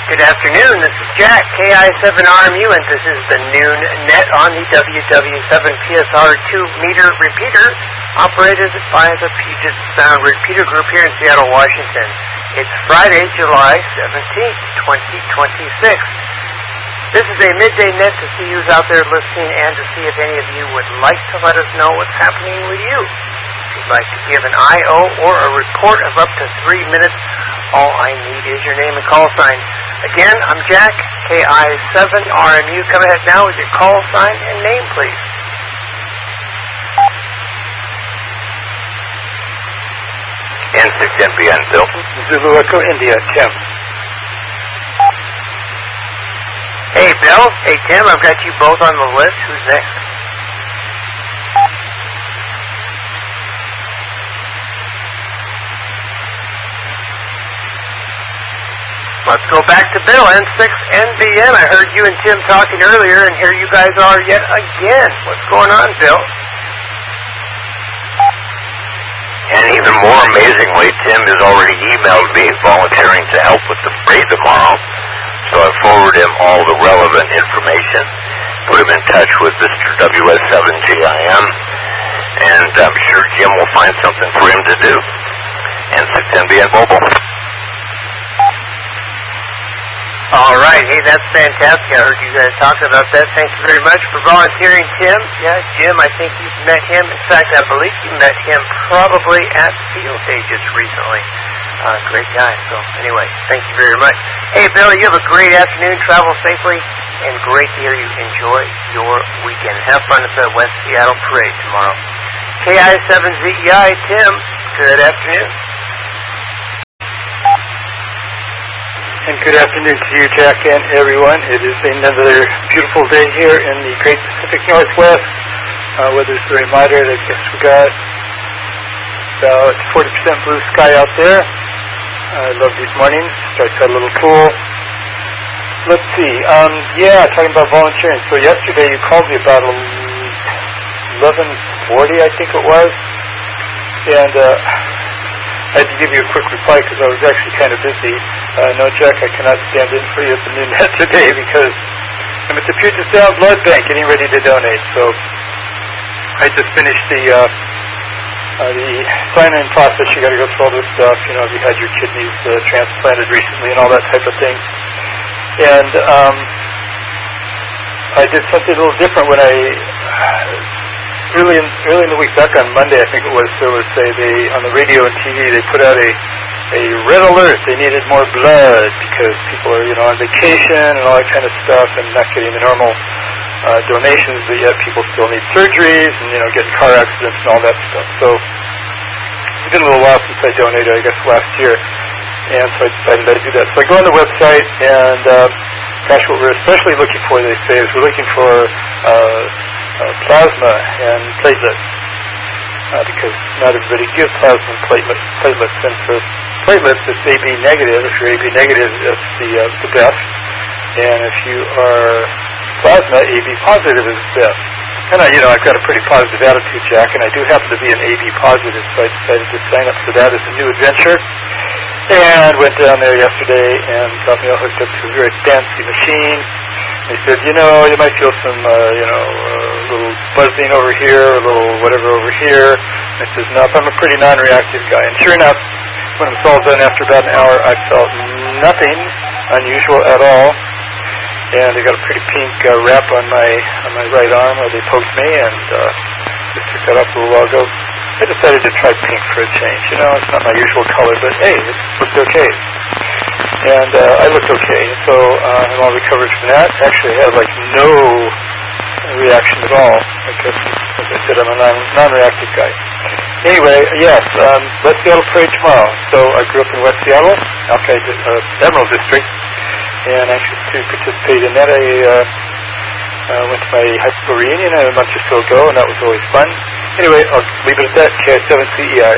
Good afternoon. This is Jack, KI7RMU, and this is the Noon Net on the WW7PSR 2-meter repeater operated by the Puget Sound Repeater Group here in Seattle, Washington. It's Friday, July 17th, 2026. This is a midday net to see who's out there listening and to see if any of you would like to let us know what's happening with you. If you'd like to give an I.O. or a report of up to 3 minutes, all I need is your name and call sign. Again, I'm Jack, KI7RMU. Come ahead now with your call sign and name, please. N6NBN, Bill. Zulu Echo India, Tim. Hey, Bill. Hey, Tim. I've got you both on the list. Who's next? Let's go back to Bill, N6NBN. I heard you and Tim talking earlier, and here you guys are yet again. What's going on, Bill? And even more amazingly, Tim has already emailed me volunteering to help with the parade tomorrow. So I forwarded him all the relevant information, put him in touch with Mr. WS7GIM, and I'm sure Jim will find something for him to do. N6NBN Mobile. All right. Hey, that's fantastic. I heard you guys talking about that. Thank you very much for volunteering, Tim. Yeah, Jim, I think you've met him. In fact, I believe you met him probably at Field Day just recently. Great guy. So, anyway, thank you very much. Hey, Bill, you have a great afternoon. Travel safely, and great to hear you enjoy your weekend. Have fun at the West Seattle Parade tomorrow. KI7ZEI, Tim, good afternoon. And good afternoon to you, Jack, and everyone. It is another beautiful day here in the Great Pacific Northwest. Weather's very moderate. I guess we got about 40% blue sky out there. I love these mornings. Starts out a little cool. Let's see. Talking about volunteering. So yesterday you called me about 11:40, I think it was. And I had to give you a quick reply because I was actually kind of busy. No, Jack, I cannot stand in for you at the Noon Net today because I'm at the Puget Sound Blood Bank getting ready to donate. So I just finished the sign-in process. You got to go through all this stuff. You know, if you had your kidneys transplanted recently and all that type of thing. And I did something a little different when I early in the week, back on Monday, I think it was, there was on the radio and TV, they put out a red alert. They needed more blood because people are, on vacation and all that kind of stuff and not getting the normal donations, but yet people still need surgeries and, getting car accidents and all that stuff. So it's been a little while since I donated, I guess, last year. And so I decided I'd do that. So I go on the website and, what we're especially looking for, they say, is we're looking for plasma and platelets, because not everybody gives plasma and platelets. And for platelets, it's AB negative. If you're AB negative, it's the best. And if you are plasma, AB positive is best. And I've got a pretty positive attitude, Jack, and I do happen to be an AB positive, so I decided to sign up for that as a new adventure. And went down there yesterday and got me all hooked up to a very fancy machine. They said, you might feel some, little buzzing over here, a little whatever over here. And I says, nope, I'm a pretty non-reactive guy. And sure enough, when it was all done after about an hour, I felt nothing unusual at all. And I got a pretty pink wrap on my right arm where they poked me, and just took that off a little while ago. I decided to try pink for a change. It's not my usual color, but hey, it looked okay. And I looked okay, so I'm all recovered from that. Actually, I had no reaction at all. I guess, as I said, I'm a non-reactive guy. Anyway, yes, West Seattle Parade tomorrow. So I grew up in West Seattle, Emerald District, and anxious to participate in that. I went to my high school reunion a month or so ago, and that was always fun. Anyway, I'll leave it at that. KI7CEI.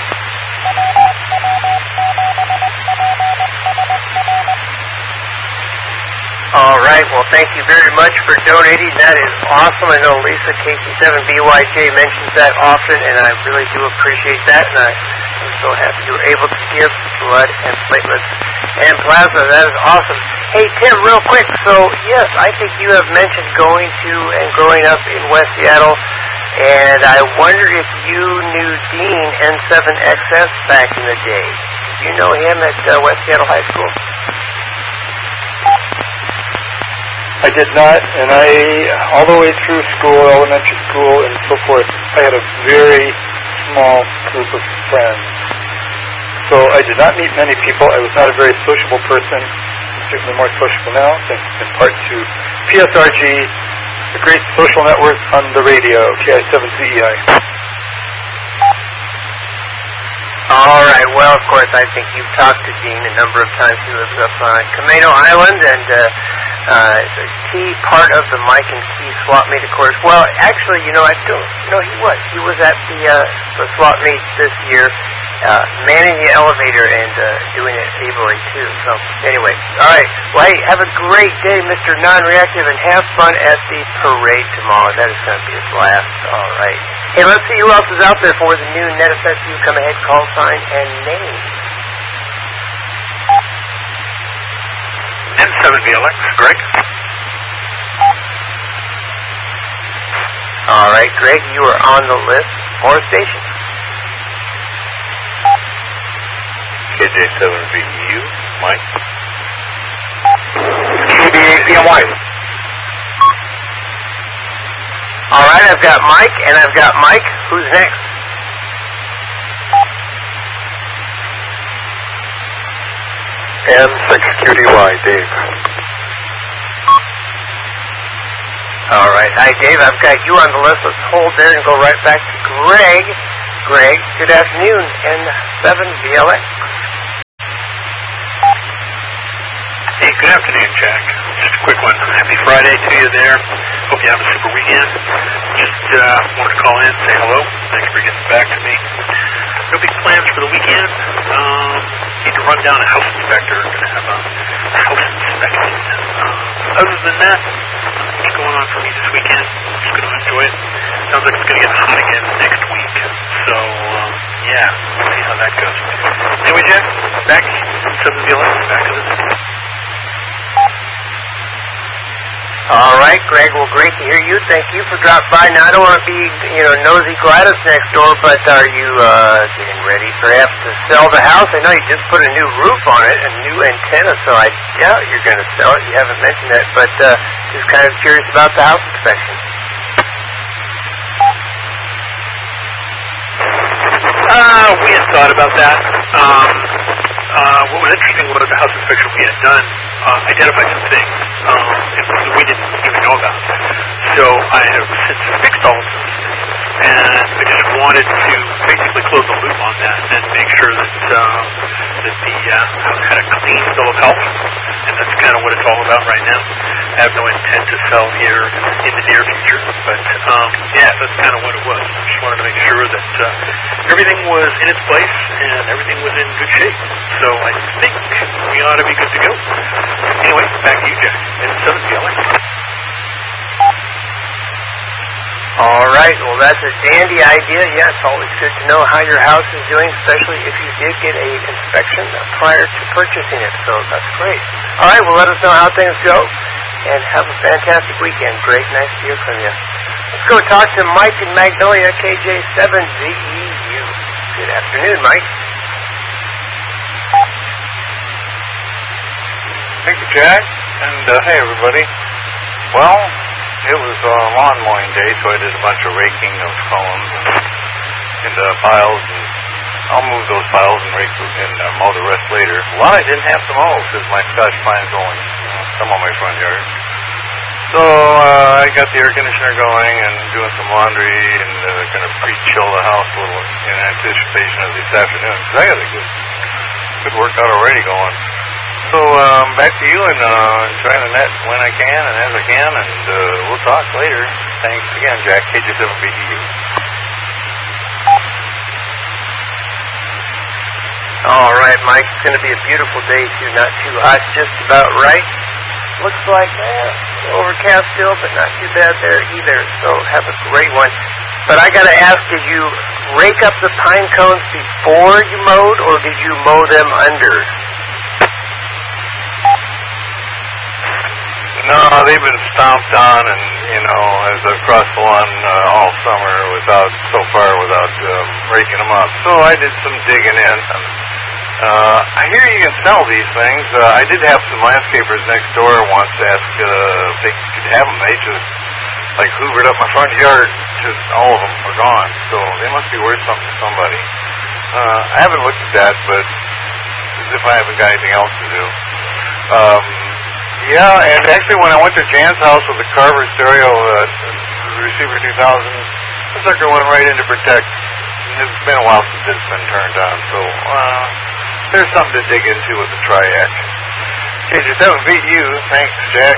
All right. Well, thank you very much for donating. That is awesome. I know Lisa, KC7BYJ, mentions that often, and I really do appreciate that. And I'm so happy you were able to give blood and platelets and plasma. That is awesome. Hey, Tim, real quick. So, yes, I think you have mentioned going to and growing up in West Seattle, and I wondered if you knew Dean N7XS back in the day. Did you know him at West Seattle High School? I did not, and all the way through school, elementary school, and so forth, I had a very small group of friends. So I did not meet many people. I was not a very sociable person. I'm certainly more sociable now, thanks in part to PSRG, the great social network on the radio, KI7CEI. All right. Well, of course, I think you've talked to Dean a number of times. He lives up on Camino Island, and it's a key part of the Mike and Key swap meet, of course. Well, actually, I don't know he was. He was at the swap meet this year, manning the elevator and doing it ably, too. So, anyway. All right. Well, hey, have a great day, Mr. Non-Reactive, and have fun at the parade tomorrow. That is going to be a blast. All right. Hey, let's see who else is out there for the new NetFSU Come Ahead call sign and name. N7VLX, Greg. All right, Greg, you are on the list for a station. KJ7VU, Mike. KBACMY. All right, I've got Mike, and I've got Mike. Who's next? M6QDY, Dave. All right. Hi, Dave. I've got you on the list. Let's hold there and go right back to Greg. Greg, good afternoon. N7VLX. Hey, good afternoon, Jack. Just a quick one. Happy Friday to you there. Hope you have a super weekend. Just wanted to call in, say hello. Thanks for getting back to me. No big plans for the weekend. Need to run down a house inspector. Going to have a house inspection. Other than that, what's going on for me this weekend? Just going to enjoy it. Sounds like it's going to get hot again next week. So, yeah, we'll see how that goes. Anyway, Jack, back to the deal. Back to this. All right, Greg. Well, great to hear you. Thank you for dropping by. Now, I don't want to be, nosy Gladys next door, but are you getting ready perhaps to sell the house? I know you just put a new roof on it, a new antenna, so I doubt you're going to sell it. You haven't mentioned that, but just kind of curious about the house inspection. We had thought about that. What was interesting was the house inspection we had done identified some things that we didn't even know about. So I have since fixed all of those things, and I just wanted to basically close the loop on that and make sure that the house had a clean bill of health, and that's kind of what it's all about right now. I have no intent to sell here in the near future, but yeah, that's kind of what it was. I just wanted to make sure that everything was in its place and everything was in good shape. So I think we ought to be good to go. Anyway, back to you, Jack. It's 7VLX. All right. Well, that's a dandy idea. Yeah, it's always good to know how your house is doing, especially if you did get an inspection prior to purchasing it. So that's great. All right. Well, let us know how things go, and have a fantastic weekend. Greg, nice to hear from you. Let's go talk to Mike in Magnolia, KJ7VEU. Good afternoon, Mike. Thank you, Jack, and hey, everybody. Well, it was lawn mowing day, so I did a bunch of raking of columns into piles, and I'll move those piles and rake and mow the rest later. A lot I didn't have to mow because my Scotch pine's only some on my front yard. So I got the air conditioner going and doing some laundry and going to pre-chill the house a little in anticipation of this afternoon because I got a good workout already going. So back to you, and trying to net when I can and as I can, and we'll talk later. Thanks again, Jack, KJ7VEU. All right, Mike. It's going to be a beautiful day, too. Not too hot, just about right. Looks like overcast still, but not too bad there either. So have a great one. But I got to ask, did you rake up the pine cones before you mowed, or did you mow them under? they've been stomped on, and as I've crossed the lawn all summer without raking them up. So I did some digging in. I hear you can sell these things. I did have some landscapers next door once ask if they could have them. They just hoovered up my front yard. Just all of them are gone. So they must be worth something to somebody. I haven't looked at that, but as if I haven't got anything else to do. Yeah, and actually when I went to Jan's house with the Carver stereo, the Receiver 2000, the sucker went right into Protect. It's been a while since it's been turned on, so there's something to dig into with the Triac. Okay, just haven't beat you. Thanks, Jack.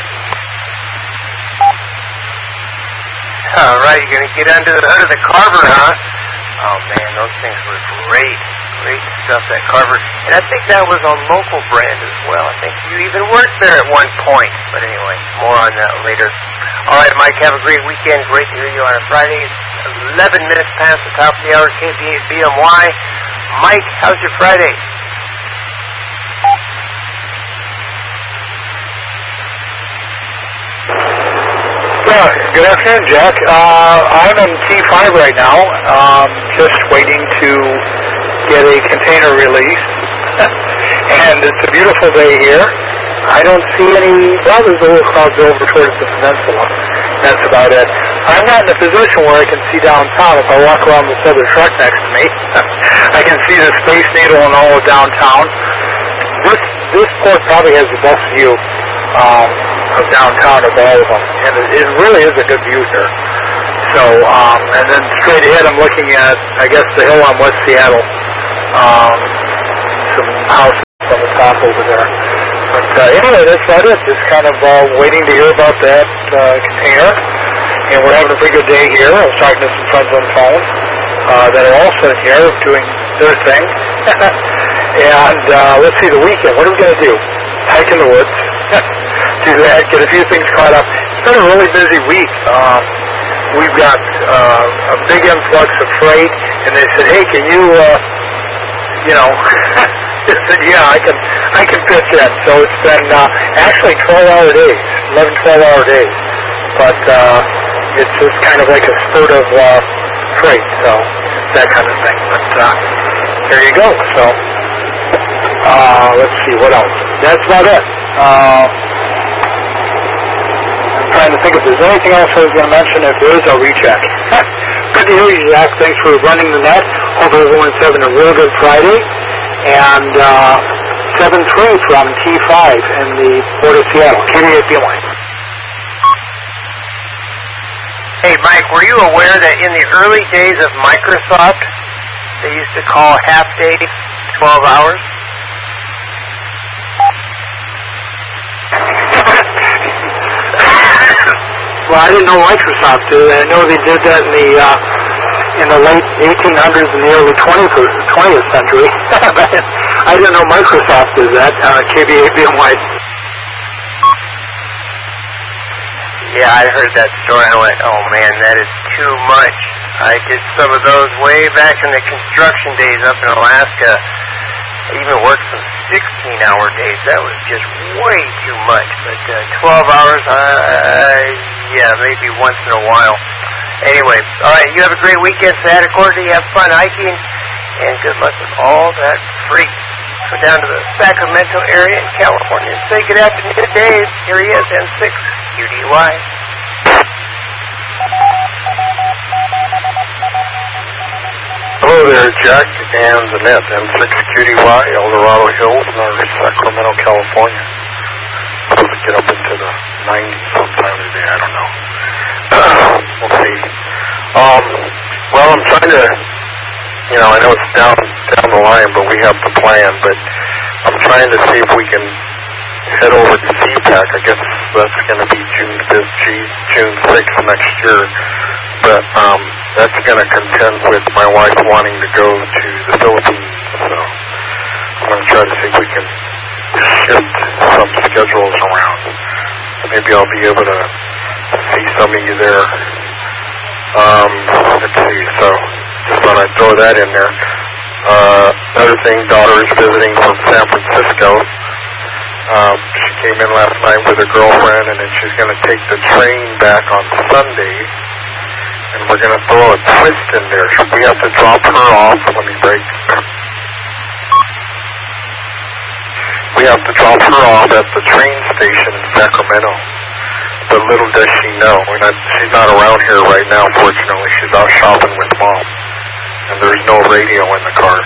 All right, you're going to get under the hood of the Carver, huh? Oh, man, those things were great. Great stuff, that Carver. And I think that was a local brand as well. I think you even worked there at one point. But anyway, more on that later. All right, Mike, have a great weekend. Great to hear you on a Friday. It's 11 minutes past the top of the hour, KBMY. Mike, how's your Friday? Good afternoon, Jack. I'm in T5 right now, just waiting to get a container released. And it's a beautiful day here. I don't see any, there's a little clouds over towards the peninsula. That's about it. I'm not in a position where I can see downtown. If I walk around this other truck next to me, I can see the Space Needle and all of downtown. This port probably has the best view of downtown of all of them, and it really is a good view here. So, and then straight ahead I'm looking at, I guess, the hill on West Seattle. Some houses on the top over there. But anyway, that's about it. Just kind of waiting to hear about that container. And we're having a pretty good day here. I was talking to some friends on the phone that are also here doing their thing. And let's see, the weekend. What are we going to do? Hike in the woods. Do that, get a few things caught up. It's been a really busy week. We've got a big influx of freight, and they said, hey, can you, I said, yeah, I can pitch in. So it's been actually 12-hour days, 11, 12-hour days. But it's just kind of like a spurt of freight, so that kind of thing. But there you go. So let's see, what else? That's about it. Trying to think if there's anything else I was going to mention. If there is, I'll recheck. Good to hear you, Jack. Thanks for running the net. Hope everyone's having a real good Friday. And 7-3 from T5 in the Port of Seattle. KBMY. Hey, Mike, were you aware that in the early days of Microsoft, they used to call half day 12 hours? Well, I didn't know Microsoft did. I know they did that in the late 1800s and the early 20th century. I didn't know Microsoft did that. KBMY. Yeah, I heard that story. I went, oh man, that is too much. I did some of those way back in the construction days up in Alaska. I even worked some 16-hour days. That was just way too much. But 12 hours, yeah, maybe once in a while. Anyway, all right, you have a great weekend, Santa Cruz. You have fun hiking, and good luck with all that freight. Go down to the Sacramento area in California and say good afternoon to Dave. Here he is, N6, QDY. Hello there, Jack and Annette, M6QDY, El Dorado Hills, northern Sacramento, California. Supposed to get up into the 90s sometime today, I don't know. We'll see. Well, I'm trying to, I know it's down the line, but we have the plan, but I'm trying to see if we can head over to CPAC. I guess that's going to be June 6th next year. But that's going to contend with my wife wanting to go to the Philippines. So I'm going to try to see if we can shift some schedules around. Maybe I'll be able to see some of you there. Let's see. So just thought I'd throw that in there. Another thing, daughter is visiting from San Francisco. She came in last night with her girlfriend, and then she's going to take the train back on Sunday, and we're going to throw a twist in there. We have to drop her off. Let me break. We have to drop her off at the train station in Sacramento. But little does she know, she's not around here right now, fortunately. She's out shopping with Mom, and there's no radio in the car.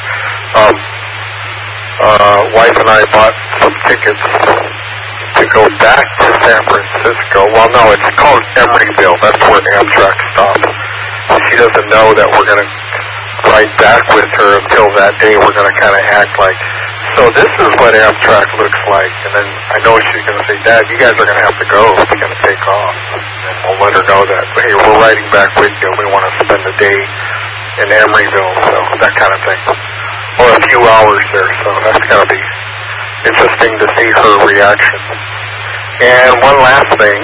Wife and I bought some tickets to go back to San Francisco. Well, no, it's called Emeryville. That's where Amtrak stops. She doesn't know that we're going to ride back with her until that day. We're going to kind of act like, so this is what Amtrak looks like. And then I know she's going to say, Dad, you guys are going to have to go. We're going to take off. And we'll let her know that, hey, we're riding back with you. We want to spend the day in Emeryville, so that kind of thing. Or a few hours there, so that's going to be interesting to see her reaction. And one last thing.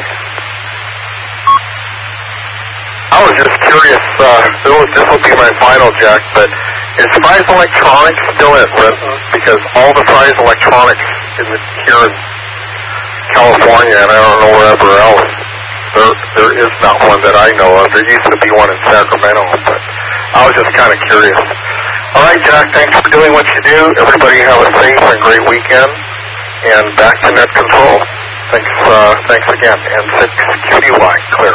I was just curious, this will be my final, Jack, but is Fry's Electronics still at Renton? Because all the Fry's Electronics here in California, and I don't know wherever else, there is not one that I know of. There used to be one in Sacramento, but I was just kind of curious. All right, Jack, thanks for doing what you do. Everybody have a safe and great weekend, and back to net control. Thanks again, and 6QDY, clear.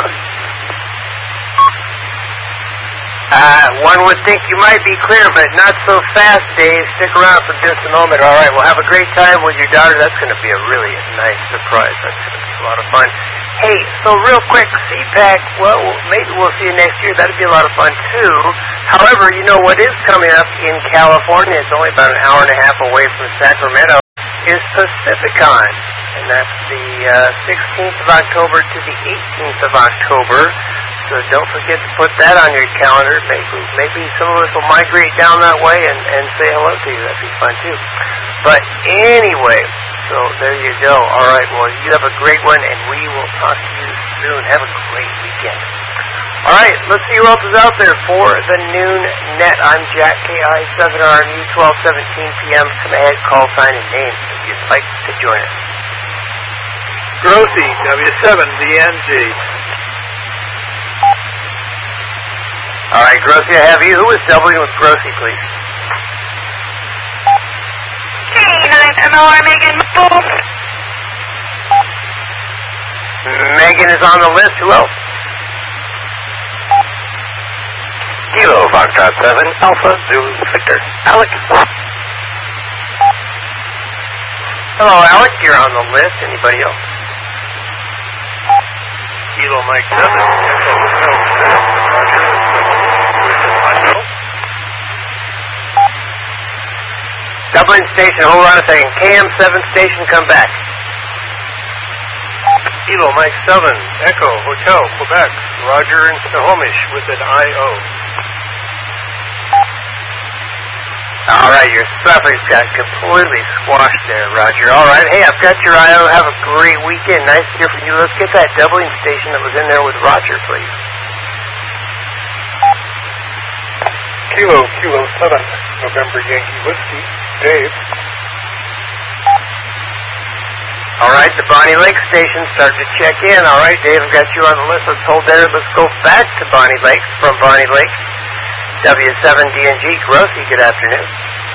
One would think you might be clear, but not so fast, Dave. Stick around for just a moment. All right, we'll have a great time with your daughter. That's going to be a really nice surprise. That's going to be a lot of fun. Hey, so real quick, CPAC, well, maybe we'll see you next year. That'd be a lot of fun, too. However, you know what is coming up in California, it's only about an hour and a half away from Sacramento, is Pacificon. And that's the 16th of October to the 18th of October. So don't forget to put that on your calendar. Maybe some of us will migrate down that way and say hello to you. That'd be fun, too. But anyway, so there you go. All right, well, you have a great one, and we will talk to you soon. Have a great weekend. All right, let's see who else is out there for the noon net. I'm Jack, KI7RMU, 12:17 p.m. Come ahead, call sign and name if you'd like to join us. Grossi, W7DNG. All right, Grossi, I have you. Who is doubling with Grossi, please? K9MLR Megan. Megan is on the list. Who else? Kilo Foxtrot 7, Alpha Zulu Victor. Alec. Hello, Alec. You're on the list. Anybody else? Kilo Mike 7, Echo Hotel 6, Dublin Station, hold on a second. KM7 Station, come back. Kilo Mike 7, Echo Hotel Quebec, Roger in Snohomish with an IO. All right, your suffix got completely squashed there, Roger. All right, hey, I've got your IO. Have a great weekend. Nice to hear from you. Let's get that doubling station that was in there with Roger, please. Kilo 7, November Yankee Whiskey, Dave. All right, the Bonnie Lake Station, start to check in. All right, Dave, I've got you on the list. Let's hold there. Let's go back to Bonnie Lake from Bonnie Lake. W7DNG, Grossi, good afternoon.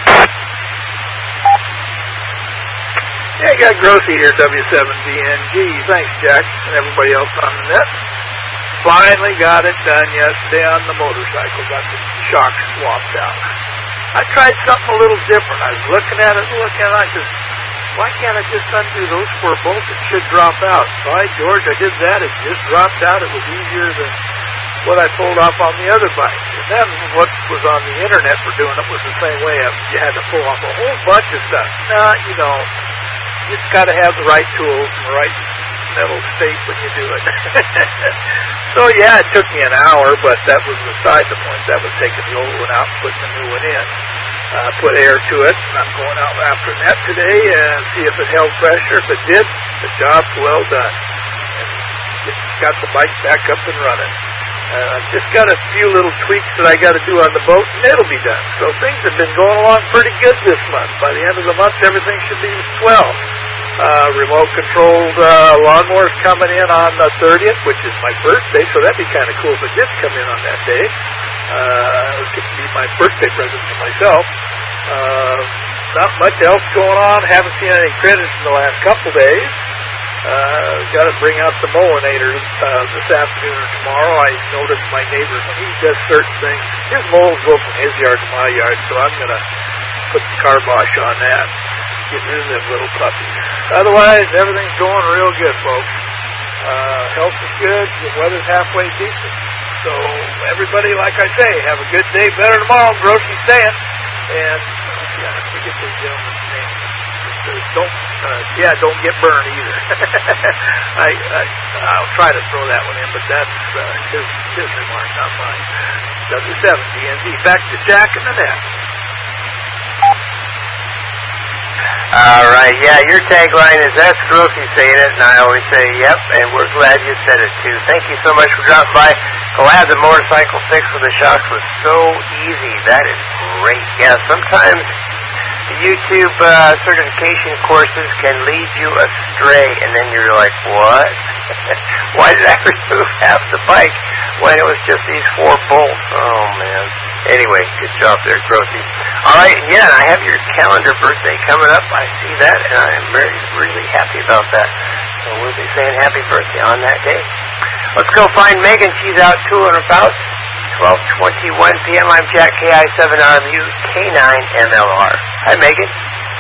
Yeah, I got Grossi here, W7DNG. Thanks, Jack, and everybody else on the net. Finally got it done yesterday on the motorcycle. Got the shocks swapped out. I tried something a little different. I was looking at it, I said, why can't I just undo those 4 bolts? It should drop out. So George, I did that. It just dropped out. It was easier than what I pulled off on the other bike. And then what was on the internet for doing it was the same way. You had to pull off a whole bunch of stuff. Nah, you don't. You just got to have the right tools and the right mental state when you do it. So yeah, it took me an hour, but that was beside the point. That was taking the old one out and putting the new one in. Put air to it. I'm going out after that today and see if it held pressure. If it did, the job's well done. And got the bike back up and running. Just got a few little tweaks that I got to do on the boat, and it'll be done. So things have been going along pretty good this month. By the end of the month, everything should be swell. remote-controlled lawnmowers coming in on the 30th, which is my birthday, so that'd be kind of cool if it did come in on that day. It could be my birthday present to myself. Not much else going on. Haven't seen any credits in the last couple days. Got to bring out the mowinator this afternoon or tomorrow. I noticed my neighbor, when he does certain things, his mows go from his yard to my yard, so I'm going to put the carbosh on that. Get rid of them little puppies. Otherwise, everything's going real good, folks. Health is good. The weather's halfway decent. So, everybody, like I say, have a good day. Better tomorrow, Grossy's saying. And, I forget the gentleman's name. Don't get burned either. I'll try to throw that one in, but that's his remark, not mine. W7DNG. Back to Jack and the net. All right, yeah, your tagline is, that's Grossy saying it, and I always say, yep, and we're glad you said it, too. Thank you so much for dropping by. Glad the motorcycle fix with the shocks was so easy. That is great. Yeah, sometimes the YouTube certification courses can lead you astray, and then you're like, what? Why did I remove half the bike when it was just these 4 bolts? Oh, man. Anyway, good job there, Grossy. All right, yeah, and I have your calendar birthday coming up. I see that, and I am really happy about that. So we'll be saying happy birthday on that day. Let's go find Megan. She's out tooling about 12:21 p.m. I'm Jack, KI7RMU, K9MLR. Hi, Megan.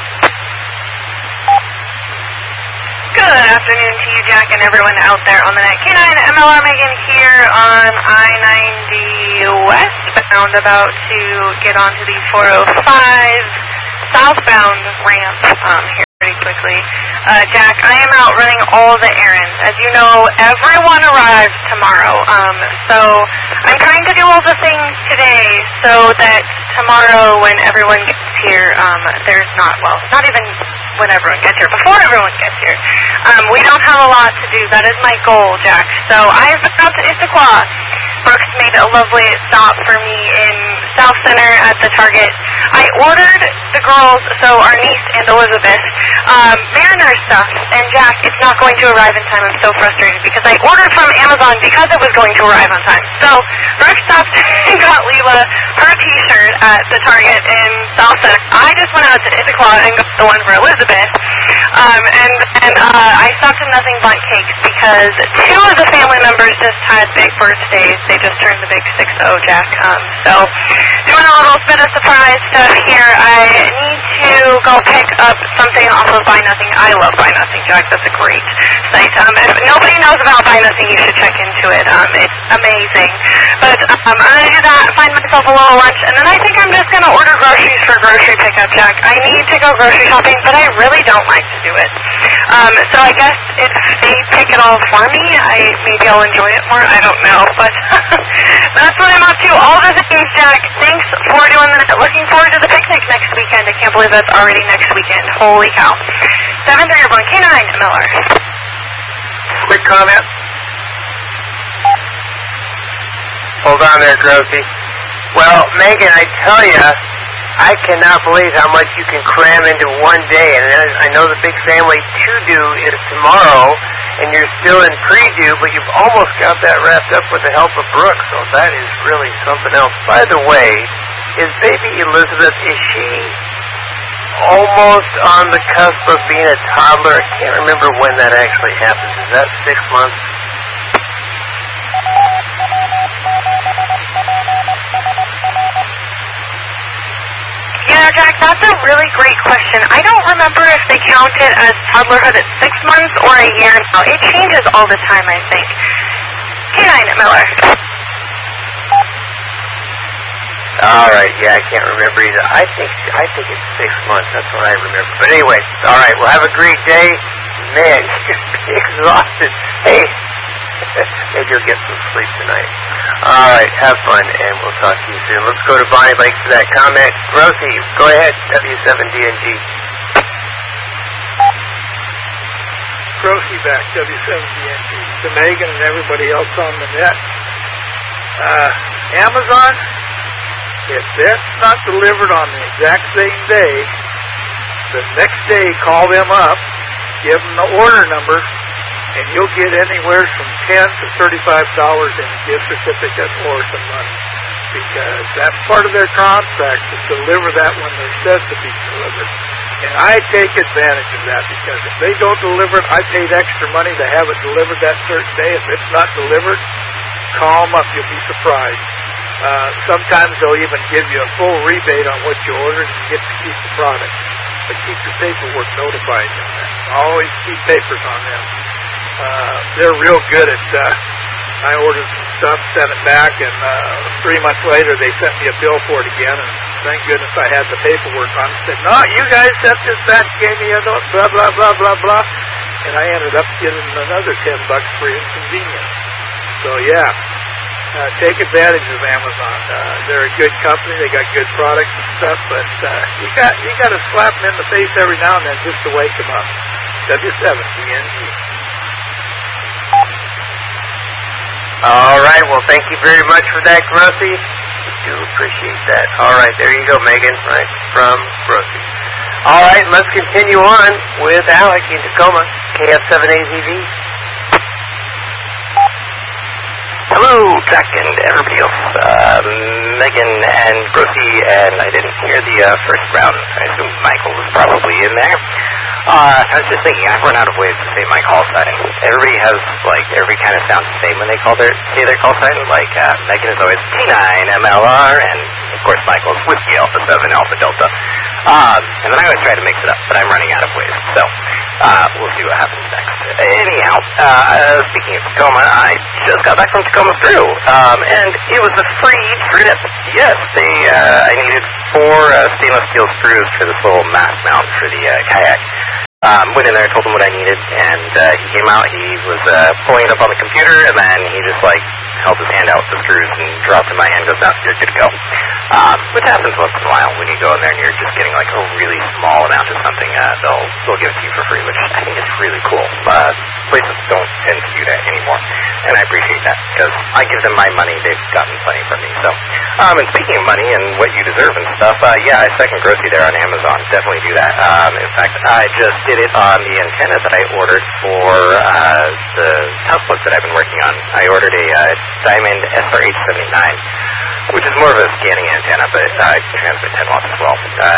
Good afternoon to you, Jack, and everyone out there on the net. K9MLR Megan here on I-90 westbound, about to get onto the 405 southbound ramp here pretty quickly. Jack, I am out running all the errands. As you know, everyone arrives tomorrow. So I'm trying to do all the things today so that tomorrow when everyone gets here, there's not even when everyone gets here, before everyone gets here. We don't have a lot to do. That is my goal, Jack. So I've been out to Issaquah. Brooks made a lovely stop for me in South Center at the Target. I ordered the girls, so our niece and Elizabeth, Mariner stuff, and Jack, it's not going to arrive in time. I'm so frustrated because I ordered from Amazon because it was going to arrive on time. So Brooks stopped and got Leela her t-shirt at the Target in South Center. I just went out to Issaquah and got the one for Elizabeth. And I stopped at Nothing But Cakes because 2 of the family members just had big birthdays. They just turned the big 6-0, Jack. So doing a little bit of surprise stuff here. I need to go pick up something off of Buy Nothing. I love Buy Nothing, Jack. That's a great site. If nobody knows about Buy Nothing, you should check into it. It's amazing. But I'm going to do that, find myself a little lunch, and then I think I'm just going to order groceries for grocery pickup, Jack. I need to go grocery shopping, but I really don't like to do it. So I guess if they pick it all for me, maybe I'll enjoy it more. I don't know, but that's what I'm up to. All the things, Jack. Thanks for doing that. Looking forward to the picnic next weekend. I can't believe that's already next weekend. Holy cow. 731 K9MLR. Quick comment. Hold on there, Grossy. Well, Megan, I tell you, I cannot believe how much you can cram into one day. And I know the big family to-do is tomorrow, and you're still in pre-do, but you've almost got that wrapped up with the help of Brooks, so that is really something else. By the way, is baby Elizabeth, is she almost on the cusp of being a toddler? I can't remember when that actually happens. Is that 6 months? Yeah, Jack, that's a really great question. I don't remember if they count it as toddlerhood at 6 months or a year now. It changes all the time, I think. K9MLR. All right, yeah, I can't remember either. I think it's 6 months. That's what I remember. But anyway, all right, well, have a great day. Man, you're exhausted. Hey, maybe you'll get some sleep tonight. All right, have fun, and we'll talk to you soon. Let's go to Bonnie Lake for that comment. Grossy, go ahead, W7DNG. Grossy back, W7DNG. To Megan and everybody else on the net. Amazon, if that's not delivered on the exact same day, the next day call them up give them the order number, and you'll get anywhere from $10 to $35 in a gift certificate or some money. Because that's part of their contract to deliver that when they're said to be delivered. And I take advantage of that because if they don't deliver it, I paid extra money to have it delivered that certain day. If it's not delivered, call them up. You'll be surprised. Sometimes they'll even give you a full rebate on what you ordered and you get to keep the product. But keep your paperwork notifying them. Always keep papers on them. They're real good at I ordered some stuff, sent it back, and 3 months later they sent me a bill for it again, and thank goodness I had the paperwork on it. Said, no, you guys sent this back, gave me a note, blah, blah, blah, blah, blah. And I ended up getting another $10 for inconvenience. So, yeah, take advantage of Amazon. They're a good company. They got good products and stuff, but you got to slap them in the face every now and then just to wake them up. W7DNG. All right. Well, thank you very much for that, Grossi. We do appreciate that. All right. There you go, Megan, right from Grossi. All right. Let's continue on with Alec in Tacoma, KF7AZV. Hello, Jack and everybody else. Megan and Grossi, and I didn't hear the first round. I assume Michael was probably in there. I was just thinking, I've run out of ways to say my call sign. Everybody has, like, every kind of sound the same when they say their call sign. Like, Megan is always T9MLR, and, of course, Michael's Whiskey Alpha 7 Alpha Delta. And then I always try to mix it up, but I'm running out of ways. So, we'll see what happens next. Anyhow, speaking of Tacoma, I just got back from Tacoma through, and it was a free trip. Yes, I needed 4 stainless steel screws for this little mast mount for the kayak. Went in there, told him what I needed, and he came out. He was pulling it up on the computer, and then he just held his hand out with the screws and dropped in my hand. Goes, "No, you're good to go." Which happens once in a while when you go in there and you're just getting a really small amount of something. They'll give it to you for free, which I think is really cool. Places don't tend to do that anymore, and I appreciate that because I give them my money. They've gotten plenty from me. So, and speaking of money and what you deserve and stuff, yeah, I second Grossi there on Amazon. Definitely do that. In fact, I just did it on the antenna that I ordered for the housebook that I've been working on. I ordered a Diamond SRH79, which is more of a scanning antenna, but it can transmit 10 watts as well.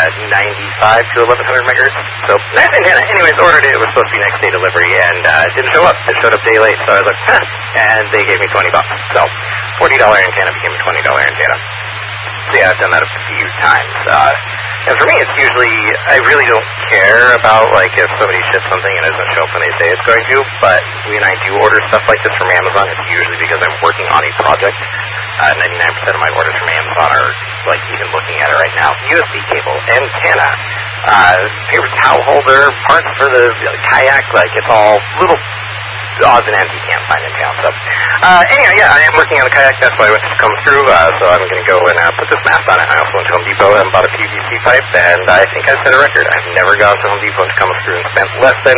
95 to 1100 megahertz. So, nice antenna. Anyways, ordered it. It was supposed to be next day delivery, and it didn't show up. It showed up a day late, so I was like, huh. And they gave me $20. So, $40 antenna became a $20 antenna. So, yeah, I've done that a few times. And for me, it's usually, I really don't care about, if somebody ships something and it doesn't show up when they say it's going to, but when I do order stuff like this from Amazon, it's usually because I'm working on a project. 99% of my orders from Amazon are, even looking at it right now, USB cable, antenna, paper towel holder, parts for the kayak, it's all little odds and ends you can't find in town. So, anyway, yeah, I am working on the kayak. That's why I went to come through. So I'm going to go and put this mast on it. I also went to Home Depot and bought a PVC pipe, and I think I set a record. I've never gone to Home Depot to come through and spent less than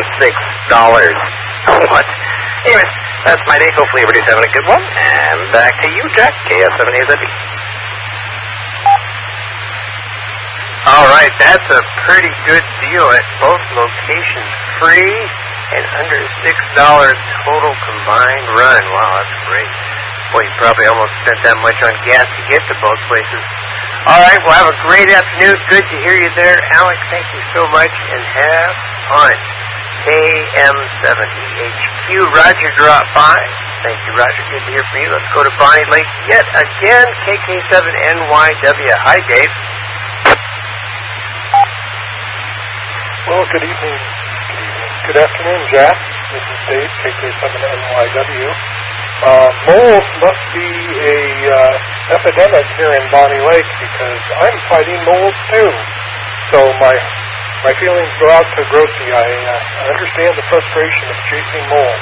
$6. What? Anyways, that's my day. Hopefully everybody's having a good one. And back to you, Jack, KF7AZV. All right, that's a pretty good deal at both locations. Free and under $6 total combined run. Wow, that's great. Boy, you probably almost spent that much on gas to get to both places. All right, well, have a great afternoon. Good to hear you there. Alex, thank you so much, and have fun. KM70HQ, Roger dropped by. Thank you, Roger. Good to hear from you. Let's go to Bonnie Lake yet again. KK7NYW. Hi, Dave. Well, good evening. Good afternoon, Jack. This is Dave, KK7NYW. Moles must be a epidemic here in Bonnie Lake because I'm fighting moles too. So my feelings go out to Grossi. I understand the frustration of chasing moles.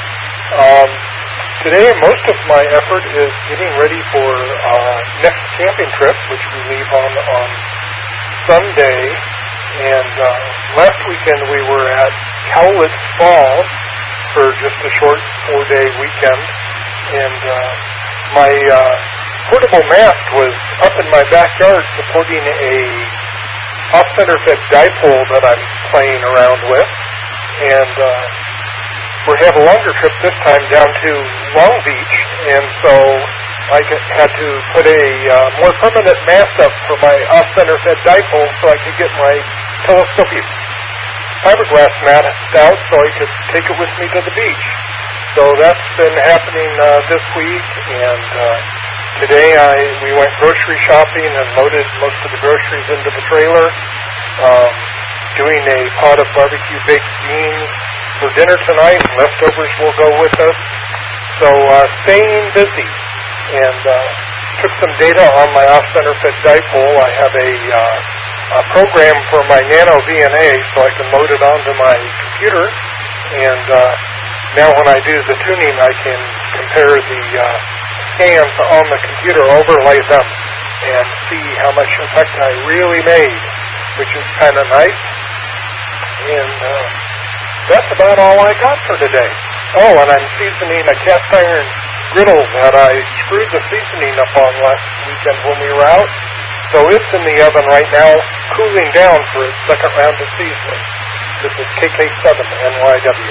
Today, most of my effort is getting ready for next camping trip, which we leave on Sunday. And last weekend we were at Cowlitz Falls for just a short 4-day weekend. And my portable mast was up in my backyard supporting a off-center fed dipole that I'm playing around with. and we have a longer trip this time down to Long Beach, and so I had to put a more permanent mast up for my off-center fed dipole so I could get my telescopic fiberglass mast out so I could take it with me to the beach. So that's been happening this week, and today we went grocery shopping and loaded most of the groceries into the trailer, doing a pot of barbecue baked beans for dinner tonight. Leftovers will go with us. So staying busy, and took some data on my off-center fed dipole. I have a program for my Nano VNA so I can load it onto my computer, and now when I do the tuning I can compare the scans on the computer, overlay them, and see how much effect I really made, which is kind of nice. And that's about all I got for today. Oh, and I'm seasoning a cast iron griddle that I screwed the seasoning up on last weekend when we were out. So it's in the oven right now, cooling down for its second round of seasoning. This is KK7NYW.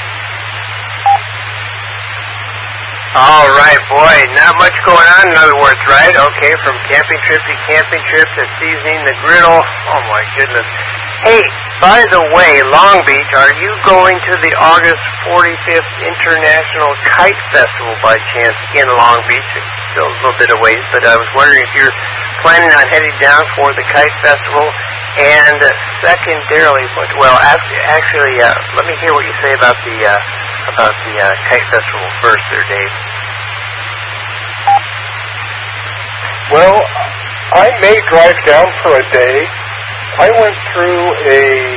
All right, boy, not much going on, in other words, right? Okay, from camping trip to seasoning the griddle. Oh, my goodness. Hey, by the way, Long Beach, are you going to the August 45th International Kite Festival by chance in Long Beach? It's still a little bit of ways, but I was wondering if you're planning on heading down for the Kite Festival. And secondarily, actually, let me hear what you say about the Kite Festival first there, Dave. Well, I may drive down for a day. I went through a